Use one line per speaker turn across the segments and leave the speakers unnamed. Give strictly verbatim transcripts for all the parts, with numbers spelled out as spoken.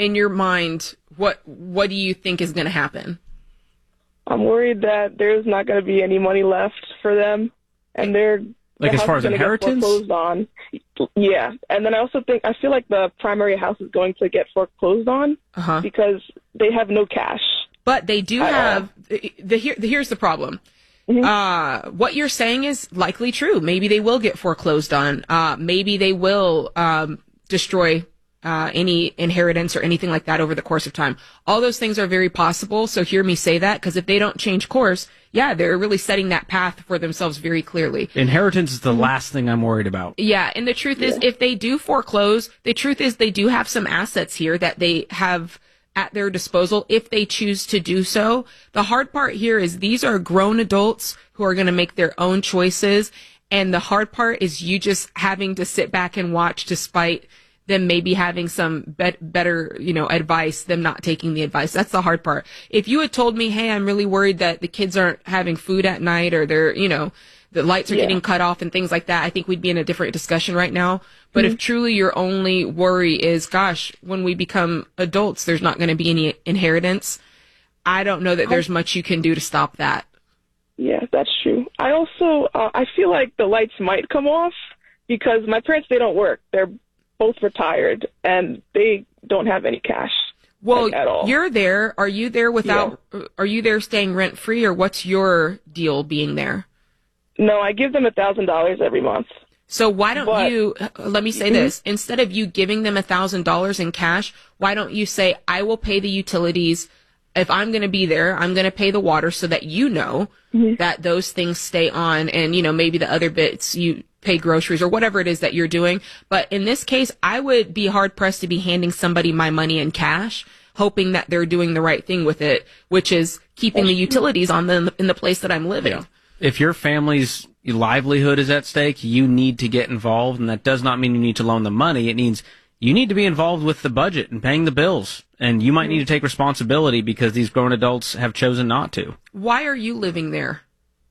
in your mind, what what do you think is going to happen?
I'm worried that there's not going to be any money left for them, and they're
like as far as inheritance.
Foreclosed on. Yeah, and then I also think I feel like the primary house is going to get foreclosed on
uh-huh.
because they have no cash.
But they do have the, the, here, the here's the problem. Mm-hmm. Uh, what you're saying is likely true. Maybe they will get foreclosed on. Uh, maybe they will um, destroy uh, any inheritance or anything like that over the course of time. All those things are very possible. So hear me say that, because if they don't change course, yeah, they're really setting that path for themselves very clearly.
Inheritance is the last thing I'm worried about.
Yeah, and the truth yeah. is, if they do foreclose, the truth is they do have some assets here that they have at their disposal if they choose to do so. The hard part here is these are grown adults who are going to make their own choices, and the hard part is you just having to sit back and watch despite them maybe having some be- better, you know, advice, them not taking the advice. That's the hard part. If you had told me, hey, I'm really worried that the kids aren't having food at night, or they're, you know, the lights are yeah. getting cut off and things like that, I think we'd be in a different discussion right now. But mm-hmm. if truly your only worry is, gosh, when we become adults, there's not going to be any inheritance, I don't know that there's much you can do to stop that.
Yeah, that's true. I also, uh, I feel like the lights might come off because my parents, they don't work. They're both retired, and they don't have any cash.
Well,
like, at all.
You're there. Are you there without, yeah. are you there staying rent free, or what's your deal being there?
No, I give them a thousand dollars every month.
So why don't
but,
you, let me say
mm-hmm.
this, instead of you giving them a thousand dollars in cash, why don't you say, I will pay the utilities. If I'm going to be there, I'm going to pay the water so that you know mm-hmm. that those things stay on, and, you know, maybe the other bits you pay groceries or whatever it is that you're doing. But in this case, I would be hard pressed to be handing somebody my money in cash, hoping that they're doing the right thing with it, which is keeping the utilities on the, in the place that I'm living.
Yeah. If your family's livelihood is at stake, you need to get involved, and that does not mean you need to loan them money. It means you need to be involved with the budget and paying the bills, and you might need to take responsibility because these grown adults have chosen not to.
Why are you living there?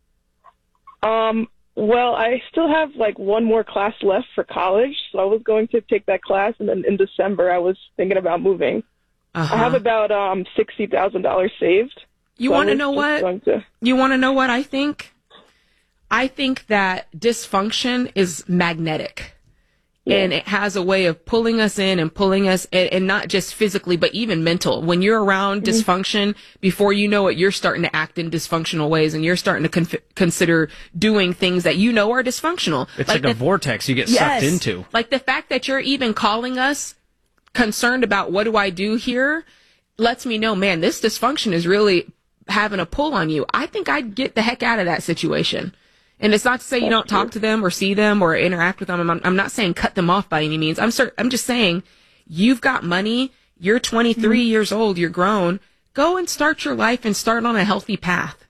Um, well, I still have like one more class left for college, so I was going to take that class, and then in December I was thinking about moving. Uh-huh. I have about um sixty thousand dollars saved.
You
so
want to know what? To... You want to know what I think? I think that dysfunction is magnetic. Yeah. And it has a way of pulling us in and pulling us, and, and not just physically, but even mental. When you're around mm-hmm. dysfunction, before you know it, you're starting to act in dysfunctional ways, and you're starting to con- consider doing things that you know are dysfunctional.
It's like, like the, a vortex you get
yes,
sucked into.
Like the fact that you're even calling us concerned about what do I do here lets me know, man, this dysfunction is really having a pull on you. I think I'd get the heck out of that situation. And it's not to say you don't talk to them or see them or interact with them. I'm, I'm not saying cut them off by any means. I'm cert- I'm just saying you've got money. You're twenty-three mm-hmm. years old. You're grown. Go and start your life and start on a healthy path.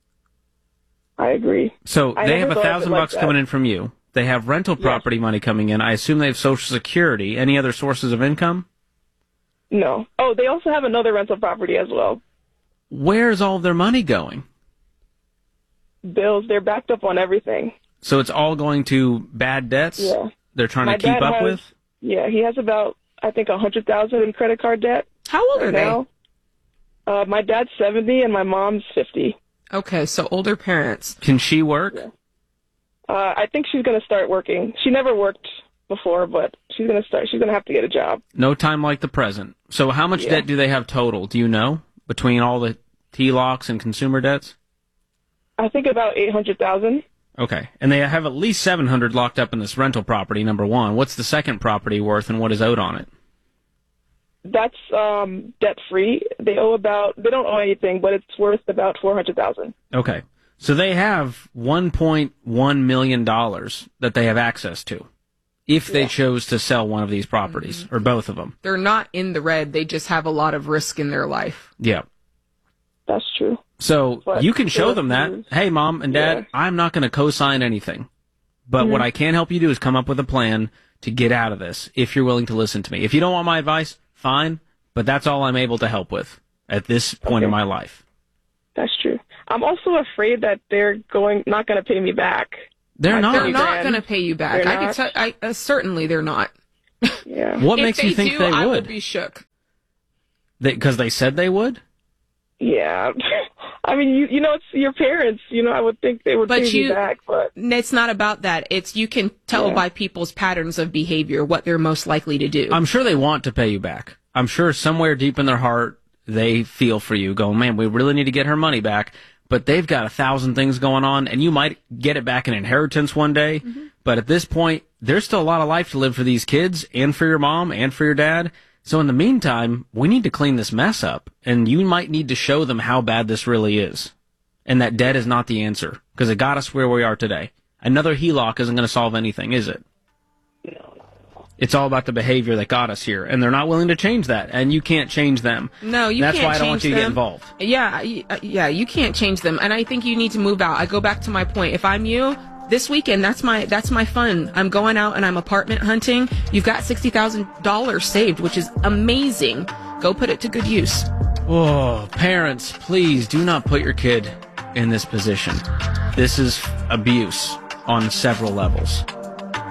I agree.
So
I
they have a thousand
like
bucks
that.
coming in from you. They have rental property
yes.
money coming in. I assume they have Social Security. Any other sources of income?
No. Oh, they also have another rental property as well.
Where's all of their money going?
Bills. They're backed up on everything.
So it's all going to bad debts?
Yeah.
They're trying
My
to keep
dad
up
has,
with?
Yeah, he has about, I think, one hundred thousand dollars in credit card debt.
How old
right
are
now.
they?
Uh, my dad's seventy and my mom's fifty.
Okay, so older parents.
Can she work?
Yeah. Uh, I think she's going to start working. She never worked before, but she's going to start. She's going to have to get a job.
No time like the present. So how much
yeah.
debt do they have total? Do you know? Between all the T L O Cs and consumer debts?
I think about eight hundred thousand dollars.
Okay. And they have at least seven hundred dollars locked up in this rental property, number one. What's the second property worth, and what is owed on it?
That's um, debt-free. They owe about, they don't owe anything, but it's worth about four hundred thousand dollars.
Okay. So they have one point one million dollars that they have access to if they yeah. chose to sell one of these properties, mm-hmm. or both of them.
They're not in the red. They just have a lot of risk in their life.
Yeah.
That's true.
So
but
you can show them that, hey, Mom and Dad,
yeah.
I'm not going to co-sign anything. But mm-hmm. what I can help you do is come up with a plan to get out of this, if you're willing to listen to me. If you don't want my advice, fine, but that's all I'm able to help with at this point
okay.
in my life.
That's true. I'm also afraid that they're going not going to pay me back.
They're not.
They're not going to pay you back.
They're
I can
not?
tell. I uh, certainly they're not.
Yeah.
What
if
makes
they
you think
do,
they
I
would?
would be shook.
Because they, they said they would?
Yeah. I mean, you you know, it's your parents. You know, I would think they would
but
pay
you,
you back, but
it's not about that. It's you can tell
yeah.
by people's patterns of behavior what they're most likely to do.
I'm sure they want to pay you back. I'm sure somewhere deep in their heart they feel for you, going, man, we really need to get her money back. But they've got a thousand things going on, and you might get it back in inheritance one day. Mm-hmm. But at this point, there's still a lot of life to live for these kids and for your mom and for your dad. So in the meantime, we need to clean this mess up, and you might need to show them how bad this really is, and that debt is not the answer, because it got us where we are today. Another H E L O C isn't going to solve anything, is it? It's all about the behavior that got us here, and they're not willing to change that, and you can't change them.
No, you
That's
can't
why I don't want you to
them.
get involved.
Yeah, yeah, you can't change them, and I think you need to move out. I go back to my point. If I'm you, this weekend, that's my that's my fun. I'm going out and I'm apartment hunting. You've got sixty thousand dollars saved, which is amazing. Go put it to good use.
Oh, parents, please do not put your kid in this position. This is abuse on several levels.